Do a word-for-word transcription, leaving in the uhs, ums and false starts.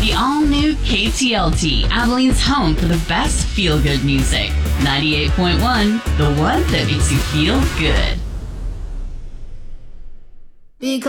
The all-new K T L T, Abilene's home for the best feel-good music. ninety-eight point one, the one that makes you feel good. Because